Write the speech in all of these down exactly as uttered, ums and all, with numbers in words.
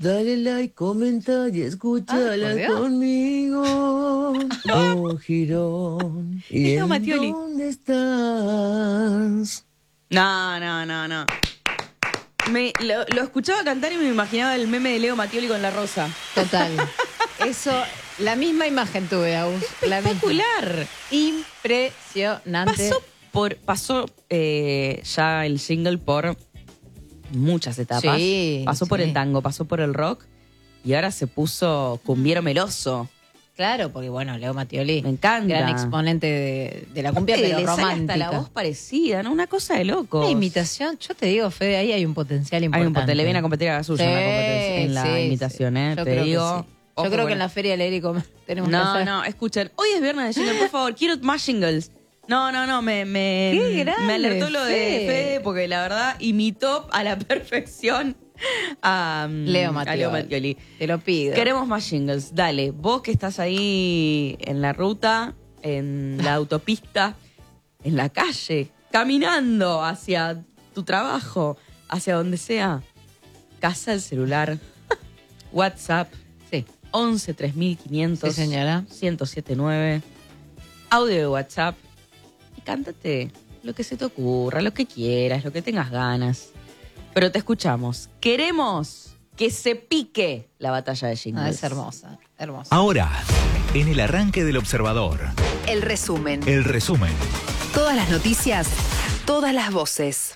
Dale like, comenta y escúchala Ah, conmigo. Oh, Girón. ¿Y Leo en Mattioli. dónde estás? No, no, no, no. Me, lo, lo escuchaba cantar y me imaginaba el meme de Leo Mattioli con la rosa. Total. Eso, la misma imagen tuve, Agus. La misma. Espectacular. Impresionante. Pasó por, pasó eh, ya el single por muchas etapas. Sí, pasó por sí. el tango, pasó por el rock y ahora se puso cumbiero meloso. Claro, porque bueno, Leo Mattioli. Me encanta. Gran exponente de, de la cumbia, Aparte, pero le sale romántica. hasta la voz parecida, ¿no? Una cosa de loco. Una imitación, yo te digo, Fede, ahí hay un potencial Hay importante. un potencial, le viene a competir a Gasulla Sí, en la, competencia- en la sí, imitación, sí. ¿eh? Yo Te creo que digo. sí. ojo Yo creo con- que en la Feria del Érico tenemos que No, hacer. no, escuchen. Hoy es viernes de jingle, por favor. Quiero más jingles. No, no, no, me, me, Qué grande, me alertó lo de Fede. Fede porque la verdad imitó a la perfección a um, Leo a Mattioli. Leo Mattioli. Te lo pido. Queremos más jingles. Dale, vos que estás ahí en la ruta, en la autopista, en la calle, caminando hacia tu trabajo, hacia donde sea, casa, el celular, WhatsApp, Sí. once tres mil quinientos Sí, señora. ciento siete nueve, audio de WhatsApp y cántate lo que se te ocurra, lo que quieras, lo que tengas ganas. Pero te escuchamos. Queremos que se pique la batalla de jingles. Ah, es hermosa, hermosa. Ahora, en el arranque del observador, El resumen. el resumen. Todas las noticias, todas las voces.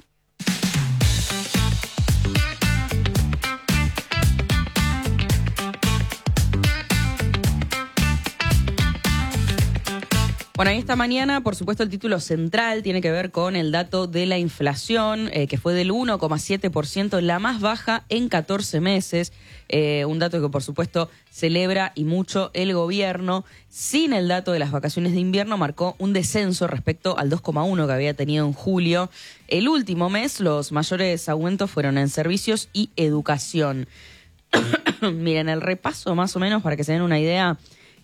Bueno, y esta mañana, por supuesto, el título central tiene que ver con el dato de la inflación, eh, que fue del uno coma siete por ciento, la más baja en catorce meses. Eh, un dato que, por supuesto, celebra y mucho el gobierno. Sin el dato de las vacaciones de invierno, marcó un descenso respecto al dos coma uno que había tenido en julio. El último mes, los mayores aumentos fueron en servicios y educación. Miren, el repaso más o menos para que se den una idea.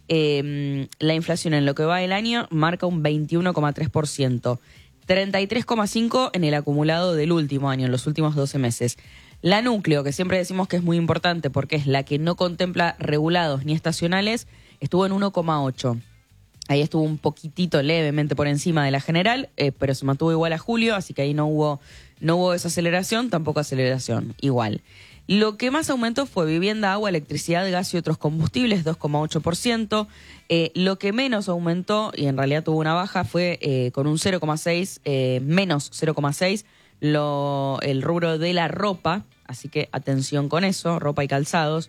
Eh, la inflación en lo que va del año marca un veintiuno coma tres por ciento, treinta y tres coma cinco por ciento en el acumulado del último año, en los últimos doce meses. La núcleo, que siempre decimos que es muy importante porque es la que no contempla regulados ni estacionales, estuvo en uno coma ocho. Ahí estuvo un poquitito levemente por encima de la general, eh, pero se mantuvo igual a julio, así que ahí no hubo, no hubo desaceleración, tampoco aceleración, igual. Lo que más aumentó fue vivienda, agua, electricidad, gas y otros combustibles, dos coma ocho por ciento. Eh, lo que menos aumentó, y en realidad tuvo una baja, fue eh, con un cero coma seis, eh, menos cero coma seis, lo, el rubro de la ropa, así que atención con eso, ropa y calzados.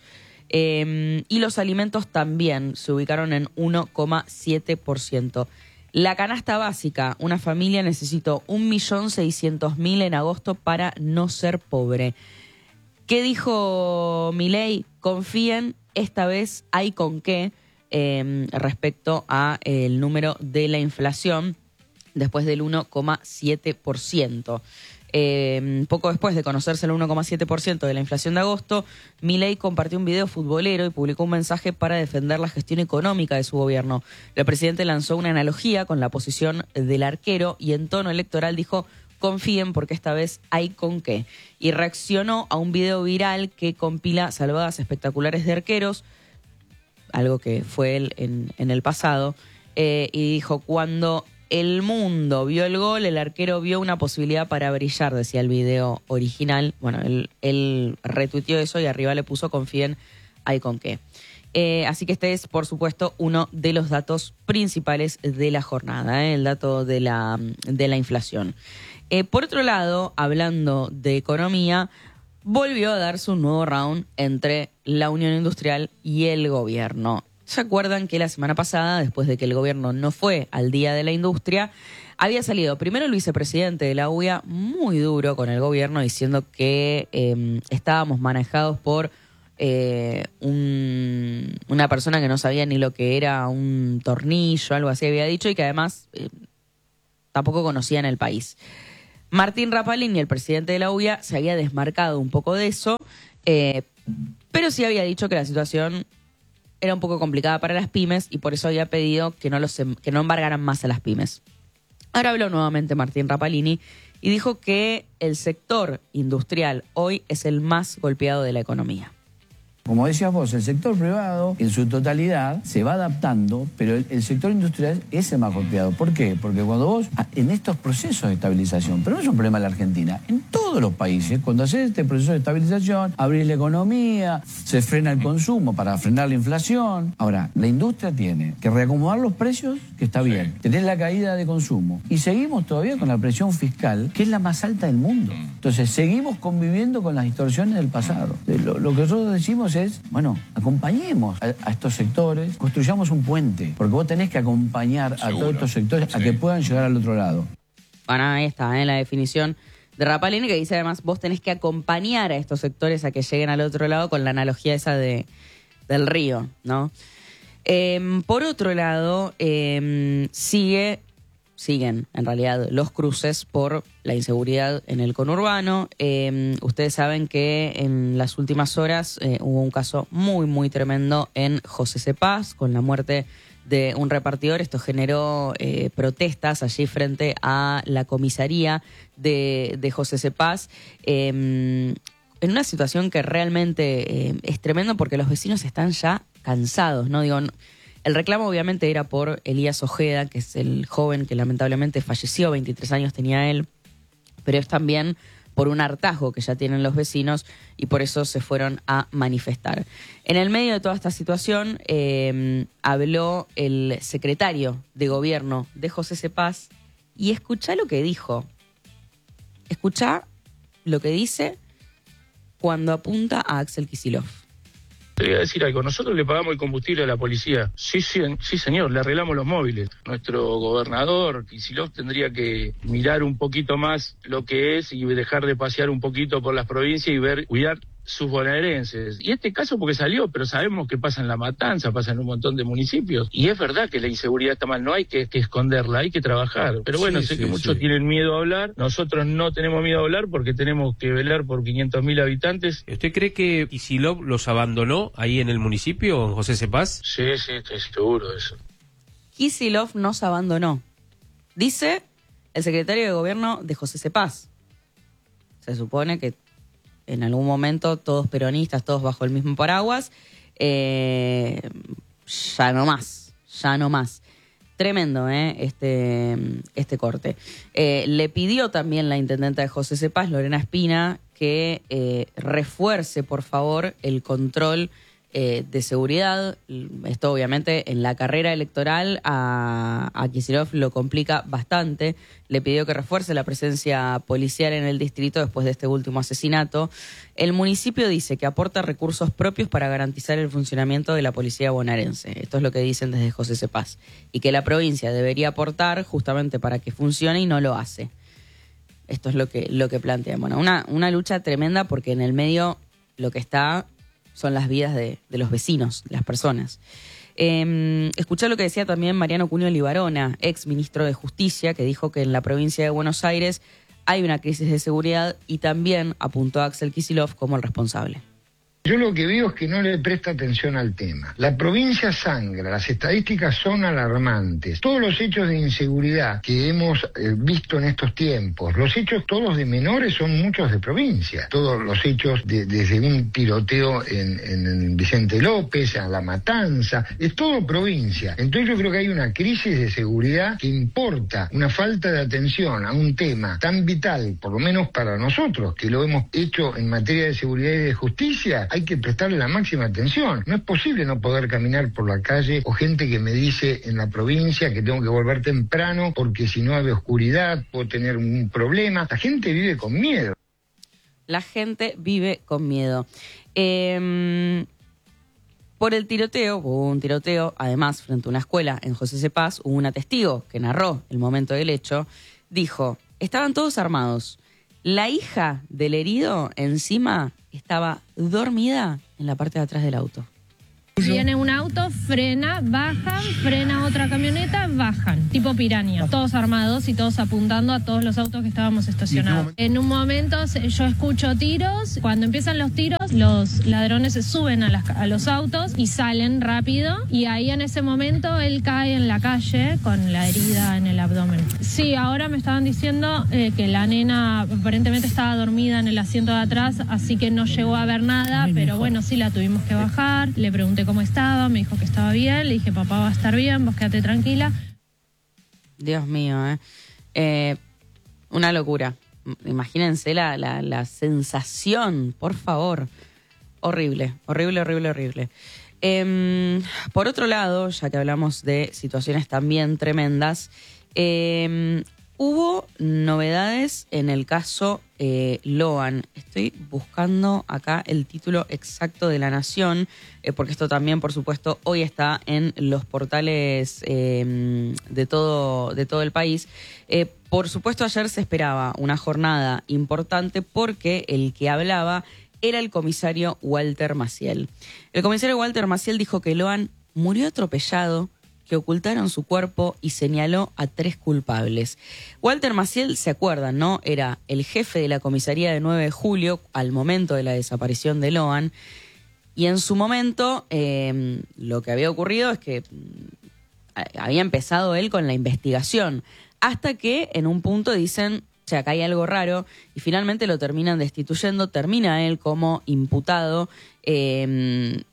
Eh, y los alimentos también se ubicaron en uno coma siete por ciento. La canasta básica, una familia necesitó un millón seiscientos mil en agosto para no ser pobre. ¿Qué dijo Milei? Confíen, esta vez hay con qué eh, respecto a el número de la inflación después del uno coma siete por ciento. Eh, poco después de conocerse el uno coma siete por ciento de la inflación de agosto, Milei compartió un video futbolero y publicó un mensaje para defender la gestión económica de su gobierno. El presidente lanzó una analogía con la posición del arquero y en tono electoral dijo: confíen porque esta vez hay con qué. Y reaccionó a un video viral que compila salvadas espectaculares de arqueros, algo que fue él en, en el pasado, eh, y dijo: cuando el mundo vio el gol, el arquero vio una posibilidad para brillar, decía el video original. Bueno, él, él retuiteó eso y arriba le puso: confíen, hay con qué. Eh, así que este es, por supuesto, uno de los datos principales de la jornada, ¿eh? El dato de la, de la inflación. Eh, por otro lado, hablando de economía, volvió a darse un nuevo round entre la Unión Industrial y el gobierno. ¿Se acuerdan que la semana pasada, después de que el gobierno no fue al Día de la Industria, había salido primero el vicepresidente de la U I A muy duro con el gobierno, diciendo que eh, estábamos manejados por eh, un, una persona que no sabía ni lo que era un tornillo, algo así había dicho, y que además eh, tampoco conocían el país. Martín Rapalini, el presidente de la U I A, se había desmarcado un poco de eso, eh, pero sí había dicho que la situación era un poco complicada para las pymes y por eso había pedido que no, los, que no embargaran más a las pymes. Ahora habló nuevamente Martín Rapalini y dijo que el sector industrial hoy es el más golpeado de la economía. Como decías vos, el sector privado en su totalidad se va adaptando, pero el, el sector industrial es el más golpeado. ¿Por qué? Porque cuando vos, en estos procesos de estabilización, pero no es un problema de la Argentina, en todos los países, cuando haces este proceso de estabilización, abrís la economía, se frena el consumo para frenar la inflación. Ahora, la industria tiene que reacomodar los precios, que está bien, tenés la caída de consumo, y seguimos todavía con la presión fiscal, que es la más alta del mundo. Entonces, seguimos conviviendo con las distorsiones del pasado. Lo, lo que nosotros decimos es, bueno, acompañemos a, a estos sectores, construyamos un puente, porque vos tenés que acompañar Seguro. a todos estos sectores sí. a que puedan llegar al otro lado. Bueno, ahí está, ¿eh? La definición de Rapalini, que dice además, vos tenés que acompañar a estos sectores a que lleguen al otro lado, con la analogía esa de, del río, ¿no? Eh, por otro lado, eh, sigue... siguen, en realidad, los cruces por la inseguridad en el conurbano. Eh, ustedes saben que en las últimas horas eh, hubo un caso muy, muy tremendo en José Cepaz, con la muerte de un repartidor. Esto generó eh, protestas allí frente a la comisaría de, de José Cepaz, eh, en una situación que realmente eh, es tremendo, porque los vecinos están ya cansados, ¿no? Digo, no, el reclamo obviamente era por Elías Ojeda, que es el joven que lamentablemente falleció, veintitrés años tenía él, pero es también por un hartazgo que ya tienen los vecinos y por eso se fueron a manifestar. En el medio de toda esta situación eh, habló el secretario de gobierno de José Cepaz y escuchá lo que dijo. Escuchá lo que dice cuando apunta a Axel Kicillof. Te voy a decir algo, nosotros le pagamos el combustible a la policía. Sí, sí, sí señor, le arreglamos los móviles. Nuestro gobernador, Kicillof, tendría que mirar un poquito más lo que es y dejar de pasear un poquito por las provincias y ver, cuidar sus bonaerenses. Y este caso porque salió, pero sabemos que pasa en La Matanza, pasa en un montón de municipios. Y es verdad que la inseguridad está mal, no hay que, que esconderla, hay que trabajar. Pero bueno, sí, sé sí, que muchos sí. tienen miedo a hablar, nosotros no tenemos miedo a hablar porque tenemos que velar por quinientos mil habitantes. ¿Usted cree que Kicillof los abandonó ahí en el municipio, en José Cepaz? Sí, sí, estoy seguro de eso. Kicillof nos abandonó, dice el secretario de gobierno de José Cepaz. Se supone que en algún momento todos peronistas, todos bajo el mismo paraguas, eh, ya no más, ya no más. Tremendo, ¿eh? Este, este corte. Eh, le pidió también la intendenta de José Cepaz, Lorena Espina, que eh, refuerce, por favor, el control eh, de seguridad. Esto, obviamente, en la carrera electoral a, a Kicillof lo complica bastante. Le pidió que refuerce la presencia policial en el distrito después de este último asesinato. El municipio dice que aporta recursos propios para garantizar el funcionamiento de la policía bonaerense. Esto es lo que dicen desde José Cepaz. Y que la provincia debería aportar justamente para que funcione y no lo hace. Esto es lo que, lo que plantean. Bueno, una, una lucha tremenda porque en el medio lo que está son las vidas de, de los vecinos, de las personas. Eh, escuchá lo que decía también Mariano Cunio Libarona, ex ministro de Justicia, que dijo que en la provincia de Buenos Aires hay una crisis de seguridad y también apuntó a Axel Kicillof como el responsable. Yo lo que veo es que no le presta atención al tema. La provincia sangra, las estadísticas son alarmantes. Todos los hechos de inseguridad que hemos eh, visto en estos tiempos, los hechos todos de menores son muchos de provincia. Todos los hechos de, desde un tiroteo en, en Vicente López, a La Matanza, es todo provincia. Entonces yo creo que hay una crisis de seguridad que importa una falta de atención a un tema tan vital, por lo menos para nosotros, que lo hemos hecho en materia de seguridad y de justicia. Hay que prestarle la máxima atención. No es posible no poder caminar por la calle o gente que me dice en la provincia que tengo que volver temprano porque si no hay oscuridad puedo tener un problema. La gente vive con miedo. La gente vive con miedo. Eh, por el tiroteo, hubo un tiroteo, además, frente a una escuela en José Cepaz, hubo una testigo que narró el momento del hecho. Dijo, estaban todos armados. La hija del herido encima estaba dormida en la parte de atrás del auto. Viene un auto, frena, bajan, frena otra camioneta, bajan, tipo piranha, todos armados y todos apuntando a todos los autos que estábamos estacionados. En un momento yo escucho tiros, cuando empiezan los tiros, los ladrones se suben a, las, a los autos y salen rápido, y ahí en ese momento él cae en la calle con la herida en el abdomen. Sí, ahora me estaban diciendo eh, que la nena aparentemente estaba dormida en el asiento de atrás, así que no llegó a ver nada, pero bueno, sí la tuvimos que bajar, le pregunté cómo estaba, me dijo que estaba bien, le dije, papá va a estar bien, vos quédate tranquila. Dios mío, ¿eh? Eh, una locura. Imagínense la, la, la sensación, por favor. Horrible, horrible, horrible, horrible. Eh, por otro lado, ya que hablamos de situaciones también tremendas, eh, hubo novedades en el caso eh, Loan. Estoy buscando acá el título exacto de La Nación, eh, porque esto también, por supuesto, hoy está en los portales eh, de, todo, de todo el país. Eh, por supuesto, ayer se esperaba una jornada importante porque el que hablaba era el comisario Walter Maciel. El comisario Walter Maciel dijo que Loan murió atropellado, que ocultaron su cuerpo y señaló a tres culpables. Walter Maciel, ¿se acuerdan, no? Era el jefe de la comisaría de nueve de julio al momento de la desaparición de Loan. Y en su momento, eh, lo que había ocurrido es que eh, había empezado él con la investigación, hasta que en un punto dicen, o sea, acá hay algo raro, y finalmente lo terminan destituyendo, termina él como imputado eh,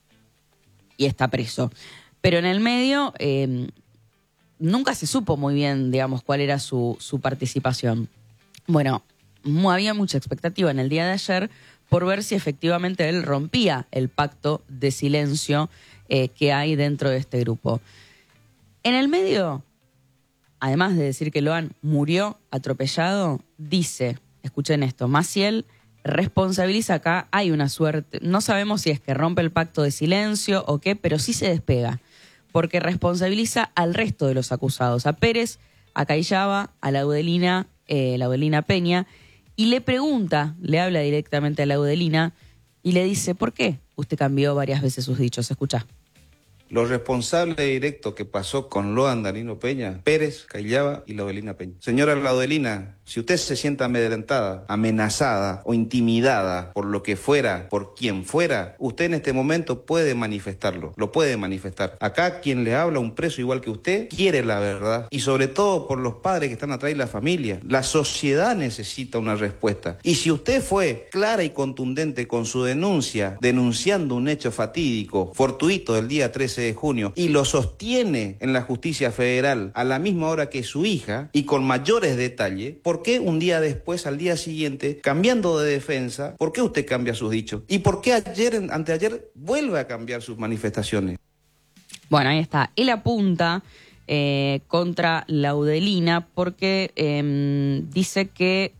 y está preso. Pero en el medio eh, nunca se supo muy bien, digamos, cuál era su, su participación. Bueno, no había mucha expectativa en el día de ayer por ver si efectivamente él rompía el pacto de silencio eh, que hay dentro de este grupo. En el medio, además de decir que Loan murió atropellado, dice, escuchen esto, Maciel responsabiliza acá, hay una suerte, no sabemos si es que rompe el pacto de silencio o qué, pero sí se despega, porque responsabiliza al resto de los acusados, a Pérez, a Cayllaba, a Laudelina, eh, Laudelina Peña, y le pregunta, le habla directamente a Laudelina y le dice, ¿por qué usted cambió varias veces sus dichos? Escuchá. Los responsables directos que pasó con Loan Danilo Peña, Pérez, Cayllaba y Laudelina Peña. Señora Laudelina, si usted se siente amedrentada, amenazada o intimidada por lo que fuera, por quien fuera, usted en este momento puede manifestarlo, lo puede manifestar. Acá quien le habla, un preso igual que usted, quiere la verdad. Y sobre todo por los padres que están atrás y la familia. La sociedad necesita una respuesta. Y si usted fue clara y contundente con su denuncia, denunciando un hecho fatídico, fortuito del día trece de junio, y lo sostiene en la justicia federal a la misma hora que su hija y con mayores detalles, ¿por qué un día después, al día siguiente, cambiando de defensa, por qué usted cambia sus dichos? ¿Y por qué ayer, anteayer, vuelve a cambiar sus manifestaciones? Bueno, ahí está. Él apunta eh, contra Laudelina porque eh, dice que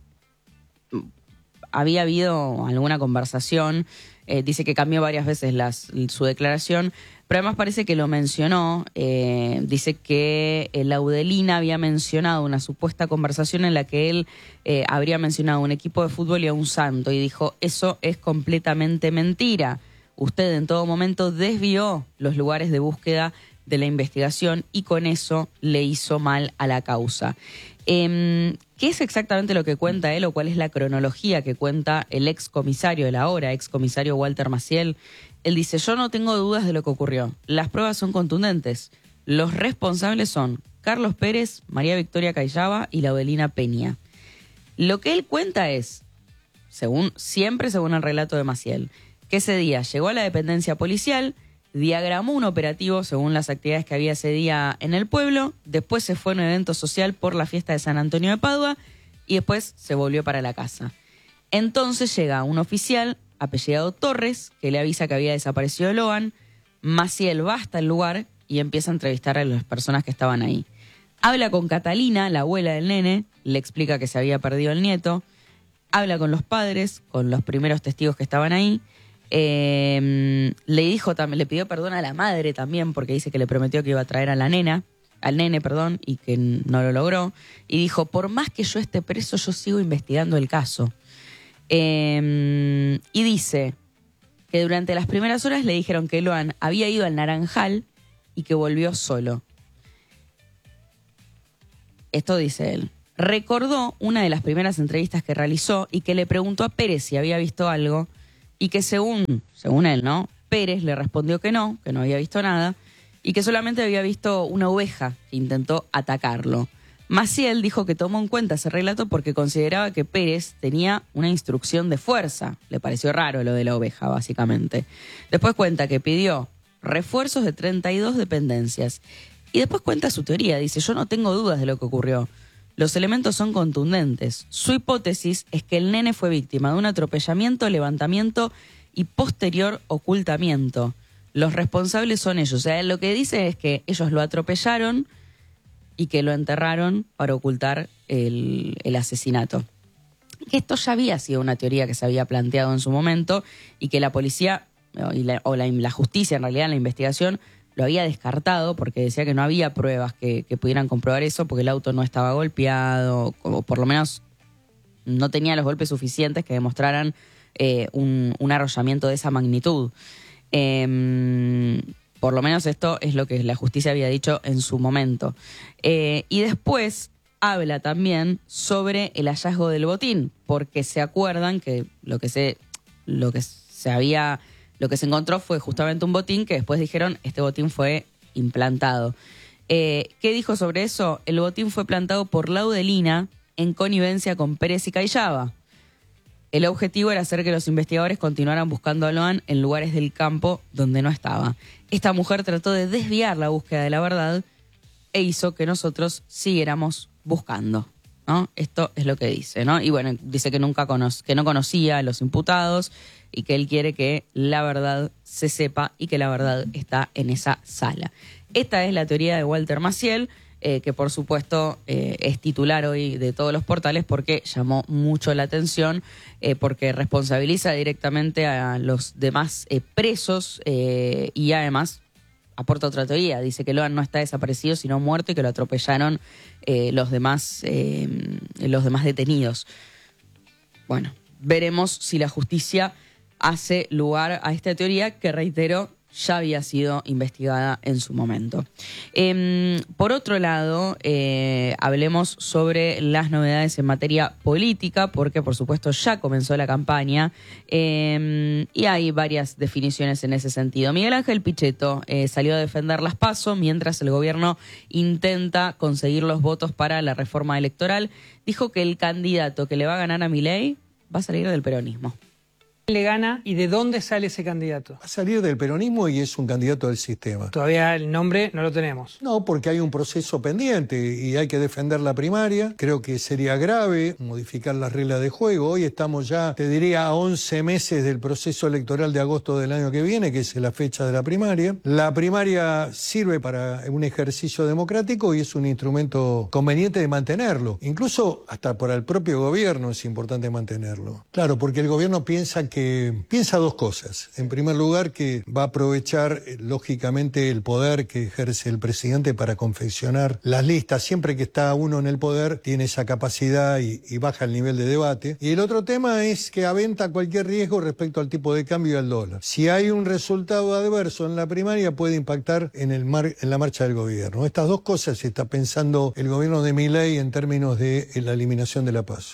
había habido alguna conversación, eh, dice que cambió varias veces las, su declaración, pero además parece que lo mencionó, eh, dice que eh, Laudelina había mencionado una supuesta conversación en la que él eh, habría mencionado a un equipo de fútbol y a un santo, y dijo, eso es completamente mentira. Usted en todo momento desvió los lugares de búsqueda de la investigación y con eso le hizo mal a la causa. Eh, ¿Qué es exactamente lo que cuenta él o cuál es la cronología que cuenta el ex comisario, el ahora ex comisario Walter Maciel? Él dice, yo no tengo dudas de lo que ocurrió. Las pruebas son contundentes. Los responsables son Carlos Pérez, María Victoria Cayllaba y Laudelina Peña. Lo que él cuenta es, según siempre según el relato de Maciel, que ese día llegó a la dependencia policial, diagramó un operativo según las actividades que había ese día en el pueblo, después se fue a un evento social por la fiesta de San Antonio de Padua y después se volvió para la casa. Entonces llega un oficial apellidado Torres, que le avisa que había desaparecido Loan. Maciel va hasta el lugar y empieza a entrevistar a las personas que estaban ahí. Habla con Catalina, la abuela del nene, le explica que se había perdido el nieto. Habla con los padres, con los primeros testigos que estaban ahí. Eh, le dijo también, le pidió perdón a la madre también, porque dice que le prometió que iba a traer a la nena, al nene, perdón, y que no lo logró. Y dijo, por más que yo esté preso, yo sigo investigando el caso. Eh, y dice, que durante las primeras horas le dijeron que Loan había ido al Naranjal y que volvió solo. Esto dice él. Recordó una de las primeras entrevistas que realizó y que le preguntó a Pérez si había visto algo y que según, según él, ¿no? Pérez le respondió que no, que no había visto nada y que solamente había visto una oveja que intentó atacarlo. Maciel dijo que tomó en cuenta ese relato porque consideraba que Pérez tenía una instrucción de fuerza. Le pareció raro lo de la oveja, básicamente. Después cuenta que pidió refuerzos de treinta y dos dependencias. Y después cuenta su teoría. Dice, yo no tengo dudas de lo que ocurrió. Los elementos son contundentes. Su hipótesis es que el nene fue víctima de un atropellamiento, levantamiento y posterior ocultamiento. Los responsables son ellos. O sea, lo que dice es que ellos lo atropellaron y que lo enterraron para ocultar el, el asesinato. Que esto ya había sido una teoría que se había planteado en su momento y que la policía, y la, o la, la justicia en realidad en la investigación, lo había descartado porque decía que no había pruebas que, que pudieran comprobar eso porque el auto no estaba golpeado o por lo menos no tenía los golpes suficientes que demostraran eh, un, un arrollamiento de esa magnitud. Eh, por lo menos esto es lo que la justicia había dicho en su momento. Eh, y después habla también sobre el hallazgo del botín, porque se acuerdan que lo que se, lo que se había... Lo que se encontró fue justamente un botín que después dijeron, este botín fue implantado. Eh, ¿Qué dijo sobre eso? El botín fue plantado por Laudelina en connivencia con Pérez y Cayaba. El objetivo era hacer que los investigadores continuaran buscando a Loan en lugares del campo donde no estaba. Esta mujer trató de desviar la búsqueda de la verdad e hizo que nosotros siguiéramos buscando, ¿no? Esto es lo que dice, ¿no? Y bueno, dice que nunca cono- que no conocía a los imputados y que él quiere que la verdad se sepa y que la verdad está en esa sala. Esta es la teoría de Walter Maciel, eh, que por supuesto eh, es titular hoy de todos los portales porque llamó mucho la atención, eh, porque responsabiliza directamente a los demás eh, presos eh, y además aporta otra teoría. Dice que Loan no está desaparecido sino muerto y que lo atropellaron eh, los demás, eh, los demás detenidos. Bueno, veremos si la justicia hace lugar a esta teoría que, reitero, ya había sido investigada en su momento. Eh, por otro lado, eh, hablemos sobre las novedades en materia política, porque por supuesto ya comenzó la campaña eh, y hay varias definiciones en ese sentido. Miguel Ángel Pichetto eh, salió a defender las PASO mientras el gobierno intenta conseguir los votos para la reforma electoral. Dijo que el candidato que le va a ganar a Milei va a salir del peronismo. Le gana y de dónde sale ese candidato. Va a salir del peronismo y es un candidato del sistema. Todavía el nombre no lo tenemos. No, porque hay un proceso pendiente y hay que defender la primaria. Creo que sería grave modificar las reglas de juego. Hoy estamos ya, te diría, a once meses del proceso electoral de agosto del año que viene, que es la fecha de la primaria. La primaria sirve para un ejercicio democrático y es un instrumento conveniente de mantenerlo. Incluso hasta para el propio gobierno es importante mantenerlo. Claro, porque el gobierno piensa que piensa dos cosas. En primer lugar, que va a aprovechar, eh, lógicamente, el poder que ejerce el presidente para confeccionar las listas. Siempre que está uno en el poder, tiene esa capacidad y, y baja el nivel de debate. Y el otro tema es que aventa cualquier riesgo respecto al tipo de cambio y al dólar. Si hay un resultado adverso en la primaria, puede impactar en, el mar, en la marcha del gobierno. Estas dos cosas está pensando el gobierno de Milei en términos de eh, la eliminación de la PASO.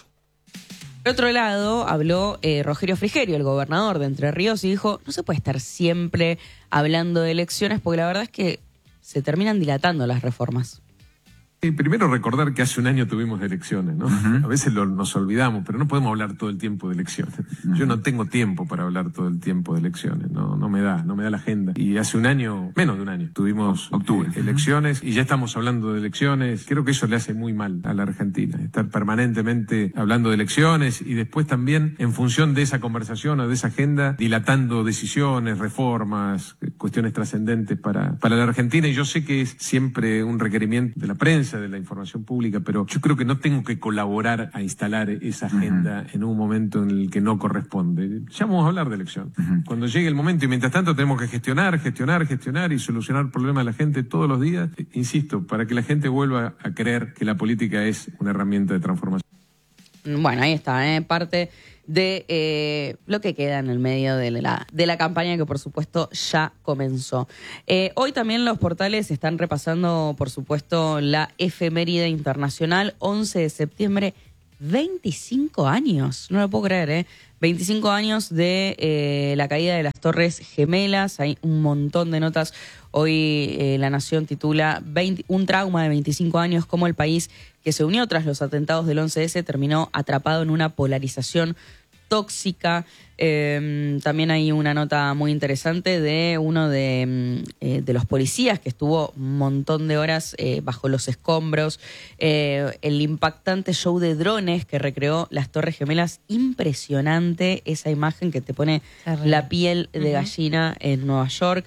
Por otro lado, habló eh, Rogerio Frigerio, el gobernador de Entre Ríos, y dijo, no se puede estar siempre hablando de elecciones porque la verdad es que se terminan dilatando las reformas. Sí, primero recordar que hace un año tuvimos elecciones, ¿no? Uh-huh. A veces lo, nos olvidamos, pero no podemos hablar todo el tiempo de elecciones. Uh-huh. Yo no tengo tiempo para hablar todo el tiempo de elecciones, no, no me da, no me da la agenda. Y hace un año, menos de un año, tuvimos octubre, eh, elecciones y ya estamos hablando de elecciones. Creo que eso le hace muy mal a la Argentina, estar permanentemente hablando de elecciones y después también en función de esa conversación o de esa agenda, dilatando decisiones, reformas, cuestiones trascendentes para, para la Argentina. Y yo sé que es siempre un requerimiento de la prensa, de la información pública, pero yo creo que no tengo que colaborar a instalar esa agenda uh-huh. en un momento en el que no corresponde. Ya vamos a hablar de elección. Uh-huh. Cuando llegue el momento, y mientras tanto tenemos que gestionar, gestionar, gestionar y solucionar problemas de la gente todos los días, insisto, para que la gente vuelva a creer que la política es una herramienta de transformación. Bueno, ahí está, ¿eh? Parte de eh, lo que queda en el medio de la, de la campaña que por supuesto ya comenzó. Eh, hoy también los portales están repasando por supuesto la efeméride internacional, once de septiembre, veinticinco años, no lo puedo creer, ¿eh? veinticinco años de eh, la caída de las Torres Gemelas, hay un montón de notas. Hoy eh, La Nación titula veinte, un trauma de veinticinco años, cómo el país que se unió tras los atentados del once ese terminó atrapado en una polarización tóxica. Eh, también hay una nota muy interesante de uno de, eh, de los policías que estuvo un montón de horas eh, bajo los escombros. Eh, el impactante show de drones que recreó las Torres Gemelas. Impresionante esa imagen que te pone Terrible. La piel de gallina uh-huh. en Nueva York.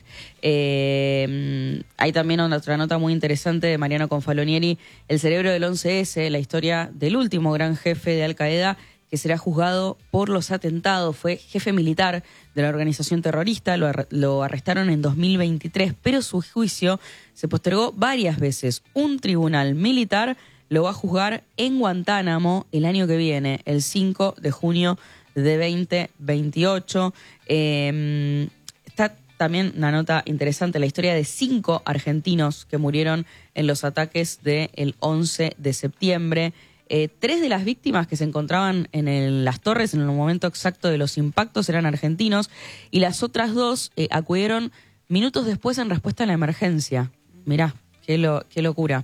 Eh, hay también otra nota muy interesante de Mariano Confalonieri, el cerebro del once ese, la historia del último gran jefe de Al Qaeda que será juzgado por los atentados. Fue jefe militar de la organización terrorista, lo, ar- lo arrestaron en dos mil veintitrés, pero su juicio se postergó varias veces. Un tribunal militar lo va a juzgar en Guantánamo el año que viene, el cinco de junio de veinte veintiocho. Eh, está también una nota interesante, la historia de cinco argentinos que murieron en los ataques del once de septiembre. Eh, tres de las víctimas que se encontraban en el, las torres en el momento exacto de los impactos eran argentinos y las otras dos eh, acudieron minutos después en respuesta a la emergencia. Mirá, qué, lo, qué locura.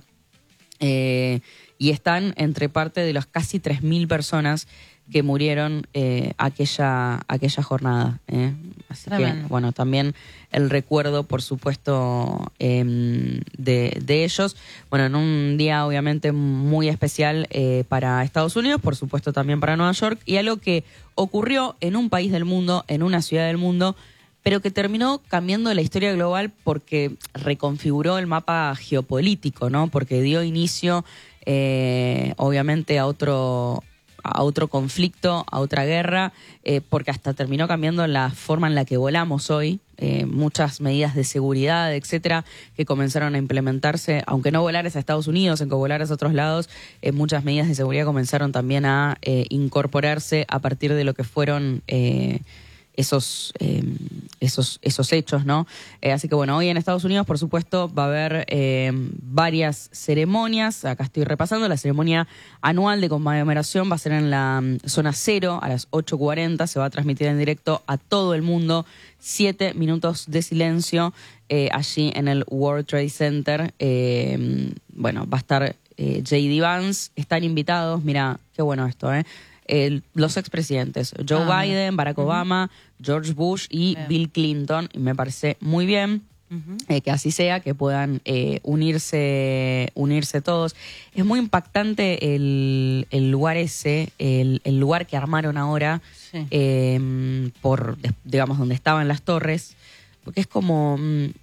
Eh, y están entre parte de las casi tres mil personas que murieron eh, aquella, aquella jornada. Eh. Así Tremendo. que, bueno, también el recuerdo, por supuesto, eh, de, de ellos. Bueno, en un día obviamente muy especial eh, para Estados Unidos, por supuesto también para Nueva York, y algo que ocurrió en un país del mundo, en una ciudad del mundo, pero que terminó cambiando la historia global porque reconfiguró el mapa geopolítico, ¿no? Porque dio inicio, eh, obviamente, a otro... a otro conflicto, a otra guerra, eh, porque hasta terminó cambiando la forma en la que volamos hoy, eh, muchas medidas de seguridad, etcétera, que comenzaron a implementarse, aunque no volaras a Estados Unidos, aunque volaras a otros lados, eh, muchas medidas de seguridad comenzaron también a eh, incorporarse a partir de lo que fueron eh, esos, eh, esos, esos hechos, ¿no? Eh, así que bueno, hoy en Estados Unidos, por supuesto, va a haber eh, varias ceremonias. Acá estoy repasando. La ceremonia anual de conmemoración va a ser en la um, zona cero a las ocho cuarenta. Se va a transmitir en directo a todo el mundo. Siete minutos de silencio eh, allí en el World Trade Center. Eh, bueno, va a estar eh, J D Vance. Están invitados. Mira, qué bueno esto, ¿eh? El, los expresidentes, Joe ah, Biden, Barack uh-huh. Obama, George Bush y bien. Bill Clinton. Y me parece muy bien uh-huh. eh, que así sea, que puedan eh, unirse unirse todos. Es muy impactante el, el lugar ese, el, el lugar que armaron ahora, sí. eh, por, digamos, donde estaban las torres, porque es como,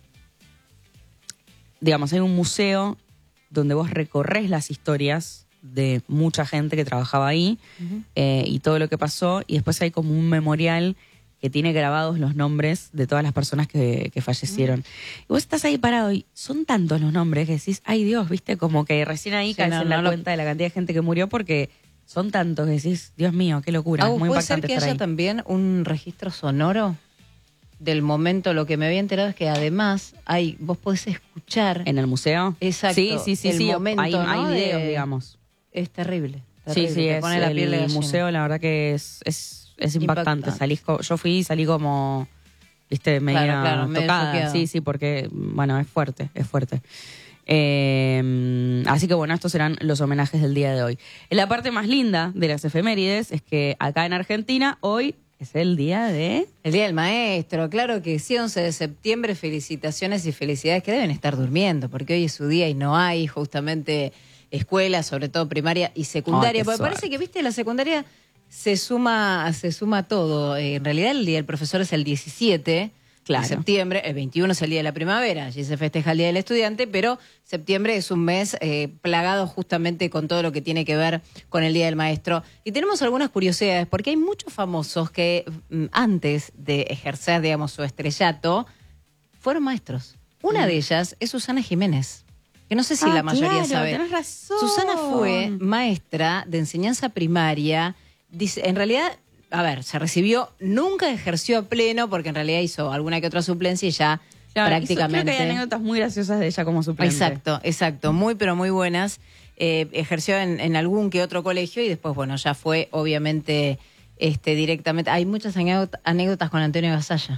digamos, hay un museo donde vos recorres las historias de mucha gente que trabajaba ahí uh-huh. eh, y todo lo que pasó, y después hay como un memorial que tiene grabados los nombres de todas las personas que, que fallecieron. Uh-huh. Y vos estás ahí parado y son tantos los nombres que decís, ay Dios, viste, como que recién ahí sí, caes no, en no, la no, cuenta lo... de la cantidad de gente que murió, porque son tantos que decís, Dios mío, qué locura. Agus, muy ¿puede impactante ser que estar haya ahí. También un registro sonoro del momento? Lo que me había enterado es que además hay, vos podés escuchar en el museo. Exacto. Sí, sí, sí, el sí. Momento, hay, ¿no? hay videos, de... digamos. Es terrible. terrible. Sí, sí, Te es pone la piel de el gallina. museo, la verdad que es, es, es impactante. Impactante. Salís co- yo fui y salí como, viste, media Claro, claro, medio tocada. choqueada. Sí, sí, porque, bueno, es fuerte, es fuerte. Eh, así que bueno, estos serán los homenajes del día de hoy. La parte más linda de las efemérides es que acá en Argentina hoy es el día de... El Día del Maestro, claro que sí, once de septiembre, felicitaciones y felicidades, que deben estar durmiendo, porque hoy es su día y no hay justamente escuelas, sobre todo primaria y secundaria. Oh, porque suerte. parece que, viste, la secundaria se suma, se suma todo. Eh, en realidad el Día del Profesor es el diecisiete claro. de septiembre, el veintiuno es el Día de la Primavera, allí se festeja el Día del Estudiante, pero septiembre es un mes eh, plagado justamente con todo lo que tiene que ver con el Día del Maestro. Y tenemos algunas curiosidades, porque hay muchos famosos que mm, antes de ejercer, digamos, su estrellato, fueron maestros. Una mm. de ellas es Susana Jiménez. que no sé si Ah, la mayoría claro, sabe. tenés razón. Susana fue maestra de enseñanza primaria. Dice, en realidad, a ver, se recibió, nunca ejerció a pleno, porque en realidad hizo alguna que otra suplencia y ya Claro, prácticamente. hizo- creo que hay anécdotas muy graciosas de ella como suplente. Exacto, exacto, muy pero muy buenas. Eh, ejerció en, en algún que otro colegio y después, bueno, ya fue obviamente este, directamente. Hay muchas anécdot- anécdotas con Antonio Gasalla,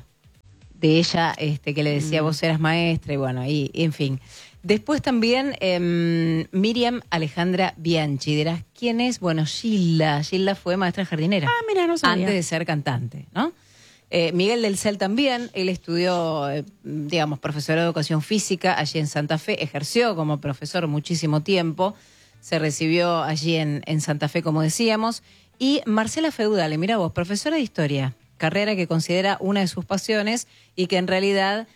de ella este, que le decía, Mm. vos eras maestra y bueno, y, y en fin. Después también eh, Miriam Alejandra Bianchi, dirás, ¿quién es? Bueno, Gilda. Gilda fue maestra jardinera. Ah, mira, no sabía. Antes de ser cantante, ¿no? Eh, Miguel del Cel también, él estudió, eh, digamos, profesor de educación física allí en Santa Fe, ejerció como profesor muchísimo tiempo, se recibió allí en, en Santa Fe, como decíamos, y Marcela Feudale, mira vos, profesora de historia, carrera que considera una de sus pasiones y que en realidad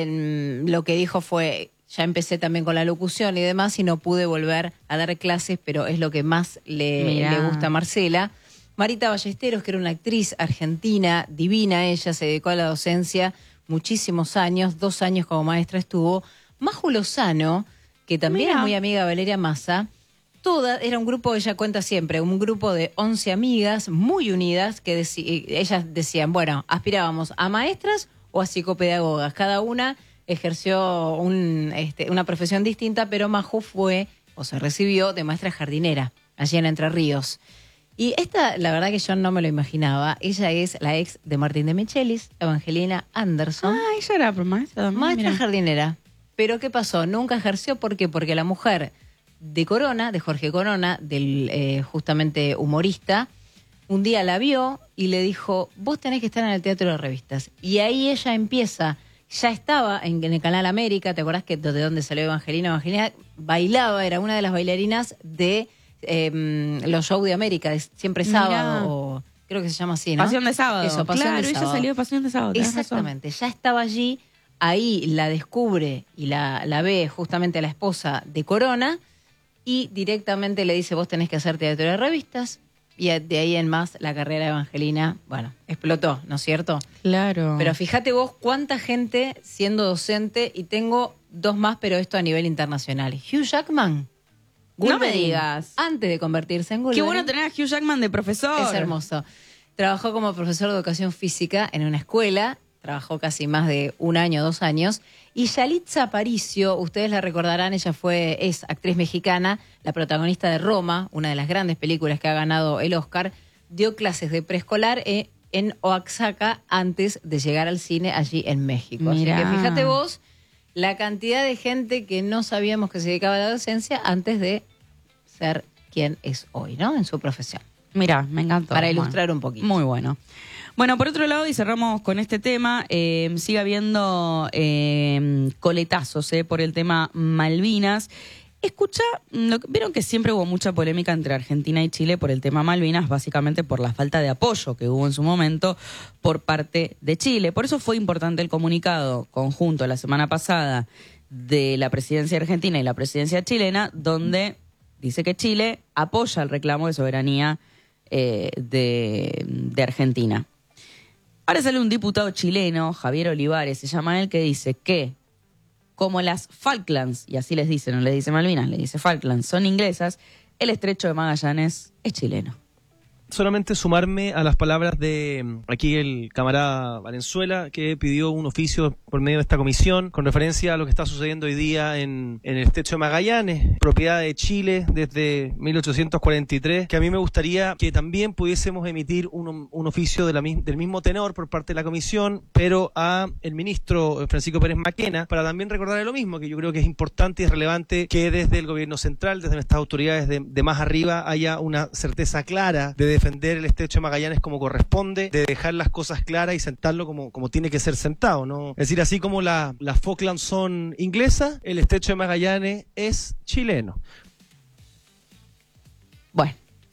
eh, lo que dijo fue, ya empecé también con la locución y demás y no pude volver a dar clases, pero es lo que más le, Mirá. le gusta a Marcela. Marita Ballesteros, que era una actriz argentina, divina, ella se dedicó a la docencia muchísimos años, dos años como maestra estuvo. Maju Lozano, que también Mirá. es muy amiga de Valeria Massa, toda, era un grupo, ella cuenta siempre, un grupo de once amigas muy unidas, que deci- ellas decían, bueno, aspirábamos a maestras o a psicopedagogas, cada una ejerció un, este, una profesión distinta, pero Maju fue, o se recibió, de maestra jardinera, allí en Entre Ríos. Y esta, la verdad que yo no me lo imaginaba. Ella es la ex de Martín de Michelis, Evangelina Anderson. Ah, ella era maestra. Maestra jardinera. Pero ¿qué pasó? Nunca ejerció. ¿Por qué? Porque la mujer de Corona, de Jorge Corona, del eh, justamente humorista, un día la vio y le dijo, vos tenés que estar en el Teatro de Revistas. Y ahí ella empieza, ya estaba en, en el Canal América, ¿te acordás que de dónde salió Evangelina? Evangelina bailaba, era una de las bailarinas de eh, los shows de América, de Siempre Sábado, Mirá. o creo que se llama así, ¿no? Pasión de sábado. Eso, Pasión claro, de ella Sábado. salió de Pasión de sábado. tenés razón. Exactamente, ya estaba allí, ahí la descubre y la, la ve justamente a la esposa de Corona y directamente le dice, vos tenés que hacer teatro de revistas, y de ahí en más la carrera de Evangelina, bueno, explotó, ¿no es cierto? Claro. Pero fíjate vos cuánta gente siendo docente, y tengo dos más, pero esto a nivel internacional. Hugh Jackman. No me Wolverine, digas. Antes de convertirse en Wolverine. Qué bueno tener a Hugh Jackman de profesor. Es hermoso. Trabajó como profesor de educación física en una escuela, trabajó casi más de un año, dos años. Y Yalitza Aparicio, ustedes la recordarán, ella fue, es actriz mexicana, la protagonista de Roma, una de las grandes películas que ha ganado el Oscar, dio clases de preescolar eh, en Oaxaca antes de llegar al cine allí en México. Mirá. Así que fíjate vos la cantidad de gente que no sabíamos que se dedicaba a la docencia antes de ser quien es hoy, ¿no? En su profesión. Mira, me encantó. Para Bueno, ilustrar un poquito. Muy bueno. Bueno, por otro lado, y cerramos con este tema, eh, sigue habiendo eh, coletazos eh, por el tema Malvinas. Escucha, lo, vieron que siempre hubo mucha polémica entre Argentina y Chile por el tema Malvinas, básicamente por la falta de apoyo que hubo en su momento por parte de Chile. Por eso fue importante el comunicado conjunto la semana pasada de la presidencia argentina y la presidencia chilena, donde dice que Chile apoya el reclamo de soberanía eh, de, de Argentina. Ahora sale un diputado chileno, Javier Olivares, se llama él, que dice que como las Falklands, y así les dicen, no les dice Malvinas, les dice Falklands, son inglesas, el estrecho de Magallanes es chileno. Solamente sumarme a las palabras de mm, aquí el camarada Valenzuela, que pidió un oficio por medio de esta comisión con referencia a lo que está sucediendo hoy día en, en el estrecho de Magallanes, propiedad de Chile desde mil ochocientos cuarenta y tres, que a mí me gustaría que también pudiésemos emitir un, un oficio de la, del mismo tenor por parte de la comisión, pero a el ministro Francisco Pérez Maquena, para también recordarle lo mismo, que yo creo que es importante y relevante que desde el gobierno central, desde nuestras autoridades de, de más arriba, haya una certeza clara de defender el estrecho de Magallanes como corresponde, de dejar las cosas claras y sentarlo como, como tiene que ser sentado, ¿no? Es decir, así como la, las Falklands son inglesas, el estrecho de Magallanes es chileno. Bueno.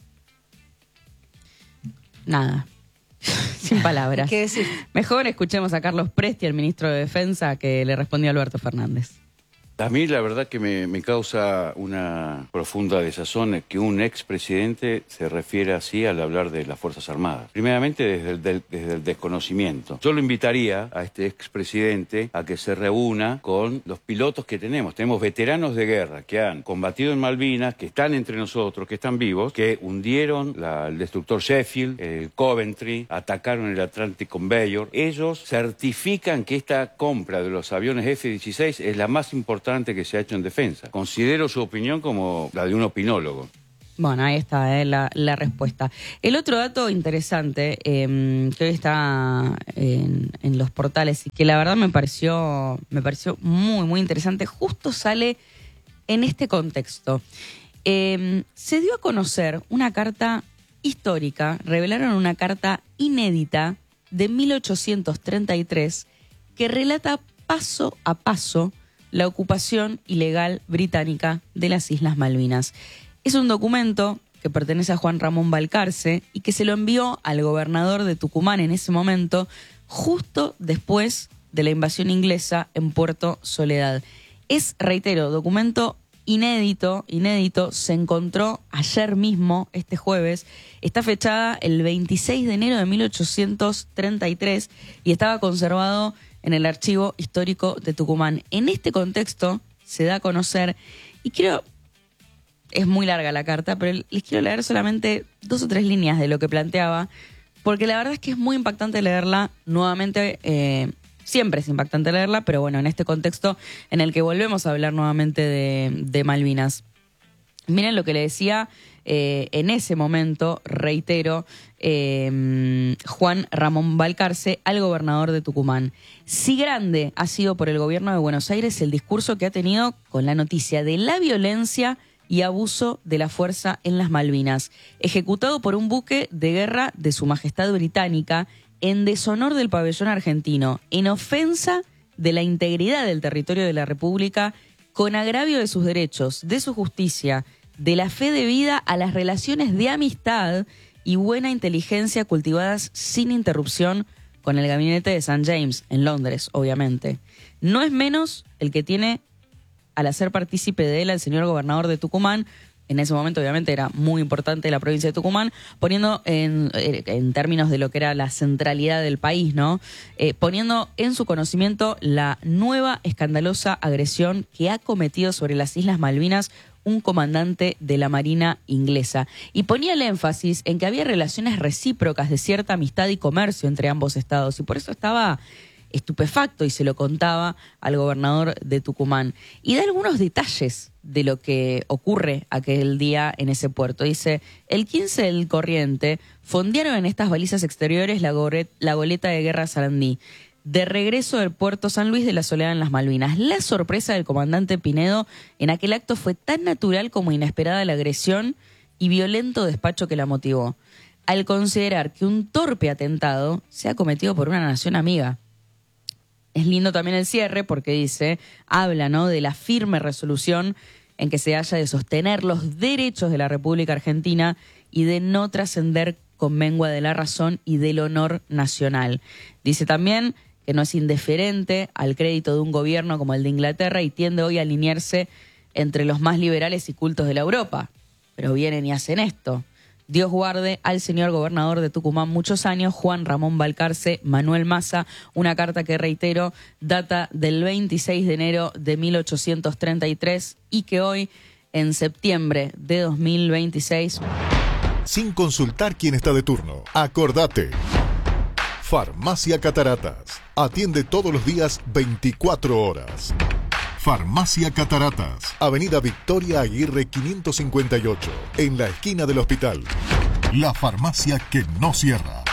Nada. Sin palabras. ¿Qué decir? Mejor escuchemos a Carlos Presti, el ministro de Defensa, que le respondió a Alberto Fernández. A mí la verdad que me, me causa una profunda desazón que un expresidente se refiera así al hablar de las Fuerzas Armadas. Primeramente desde el, del, desde el desconocimiento. Yo lo invitaría a este expresidente a que se reúna con los pilotos que tenemos. Tenemos veteranos de guerra que han combatido en Malvinas, que están entre nosotros, que están vivos, que hundieron la, el destructor Sheffield, el Coventry, atacaron el Atlantic Conveyor. Ellos certifican que esta compra de los aviones F dieciséis es la más importante que se ha hecho en defensa. Considero su opinión como la de un opinólogo. Bueno, ahí está eh, la, la respuesta. El otro dato interesante eh, que hoy está en, en los portales y que la verdad me pareció, me pareció muy, muy interesante, justo sale en este contexto. Eh, se dio a conocer una carta histórica, revelaron una carta inédita de mil ochocientos treinta y tres que relata paso a paso la ocupación ilegal británica de las Islas Malvinas. Es un documento que pertenece a Juan Ramón Balcarce y que se lo envió al gobernador de Tucumán en ese momento, justo después de la invasión inglesa en Puerto Soledad. Es, reitero, documento inédito, inédito, se encontró ayer mismo, este jueves, está fechada el veintiséis de enero de mil ochocientos treinta y tres y estaba conservado en el Archivo Histórico de Tucumán. En este contexto se da a conocer, y creo, es muy larga la carta, pero les quiero leer solamente dos o tres líneas de lo que planteaba, porque la verdad es que es muy impactante leerla nuevamente. Eh, siempre es impactante leerla, pero bueno, en este contexto en el que volvemos a hablar nuevamente de, de Malvinas. Miren lo que le decía eh, en ese momento, reitero, eh, Juan Ramón Balcarce al gobernador de Tucumán. Si grande ha sido por el gobierno de Buenos Aires el discurso que ha tenido con la noticia de la violencia y abuso de la fuerza en las Malvinas, ejecutado por un buque de guerra de Su Majestad Británica en deshonor del pabellón argentino, en ofensa de la integridad del territorio de la República, con agravio de sus derechos, de su justicia, de la fe debida a las relaciones de amistad y buena inteligencia cultivadas sin interrupción con el gabinete de Saint James, en Londres, obviamente. No es menos el que tiene al hacer partícipe de él al señor gobernador de Tucumán. En ese momento, obviamente, era muy importante la provincia de Tucumán, poniendo en, en términos de lo que era la centralidad del país, ¿no? Eh, poniendo en su conocimiento la nueva escandalosa agresión que ha cometido sobre las Islas Malvinas un comandante de la Marina inglesa. Y ponía el énfasis en que había relaciones recíprocas de cierta amistad y comercio entre ambos estados, y por eso estaba estupefacto y se lo contaba al gobernador de Tucumán. Y da algunos detalles de lo que ocurre aquel día en ese puerto. Dice, el quince del corriente fondearon en estas balizas exteriores la, goret, la goleta de guerra Sarandí, de regreso del puerto San Luis de la Soledad en las Malvinas. La sorpresa del comandante Pinedo en aquel acto fue tan natural como inesperada la agresión y violento despacho que la motivó, al considerar que un torpe atentado se ha cometido por una nación amiga. Es lindo también el cierre porque dice, habla, ¿no?, de la firme resolución en que se haya de sostener los derechos de la República Argentina y de no trascender con mengua de la razón y del honor nacional. Dice también que no es indiferente al crédito de un gobierno como el de Inglaterra y tiende hoy a alinearse entre los más liberales y cultos de la Europa. Pero vienen y hacen esto. Dios guarde al señor gobernador de Tucumán muchos años, Juan Ramón Balcarce Manuel Maza, una carta que, reitero, data del veintiséis de enero de mil ochocientos treinta y tres y que hoy, en septiembre de dos mil veintiséis... Sin consultar quién está de turno, acordate. Farmacia Cataratas. Atiende todos los días veinticuatro horas. Farmacia Cataratas, Avenida Victoria Aguirre quinientos cincuenta y ocho, en la esquina del hospital. La farmacia que no cierra.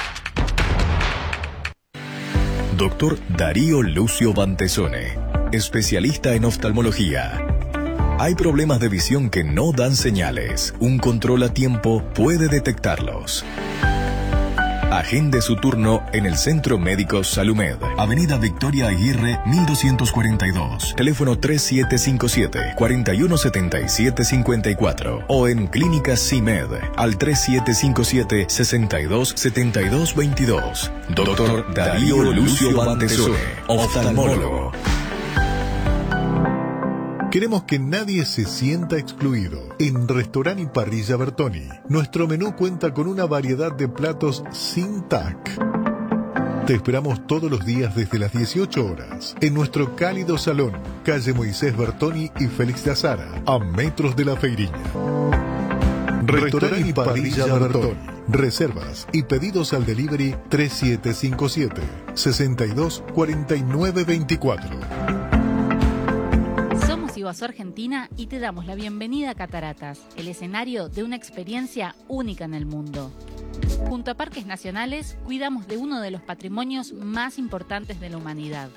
Doctor Darío Lucio Bantesone, especialista en oftalmología. Hay problemas de visión que no dan señales. Un control a tiempo puede detectarlos. Agende su turno en el Centro Médico Salumed, Avenida Victoria Aguirre mil doscientos cuarenta y dos, teléfono tres siete cinco siete, cuatro uno siete siete cinco cuatro o en Clínica CIMED al tres siete cinco siete, seis dos siete dos dos dos. Doctor Darío Lucio Bantesone, oftalmólogo. Queremos que nadie se sienta excluido. En Restaurante y Parrilla Bertoni, nuestro menú cuenta con una variedad de platos sin T A C. Te esperamos todos los días desde las dieciocho horas en nuestro cálido salón, calle Moisés Bertoni y Félix de Azara, a metros de la Feiriña. Restaurante y Parrilla Bertoni. Reservas y pedidos al delivery tres siete cinco siete, seis dos cuatro nueve dos cuatro. Somos Iguazú Argentina y te damos la bienvenida a Cataratas, el escenario de una experiencia única en el mundo. Junto a Parques Nacionales, cuidamos de uno de los patrimonios más importantes de la humanidad,